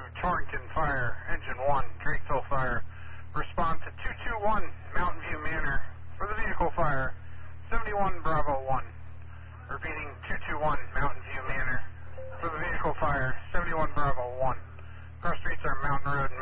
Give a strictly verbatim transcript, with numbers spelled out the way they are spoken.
Torrington Fire, Engine one, Drakeville Fire. Respond to two two one Mountain View Manor for the vehicle fire, seventy-one Bravo one. Repeating, two two one Mountain View Manor for the vehicle fire, seventy-one Bravo one. Cross streets are Mountain Road,